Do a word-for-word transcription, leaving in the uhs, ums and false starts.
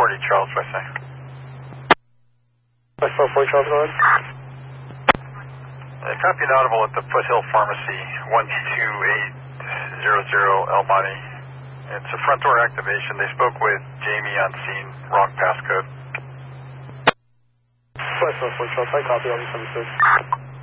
forty Charles, what I say? West four forty Charles, go ahead. Uh, copy an audible at the Foothill Pharmacy, one two eight zero zero El Monte. It's a front door activation. They spoke with Jamie on scene, wrong passcode. West four forty Charles, I copy, I'll be seventy-six.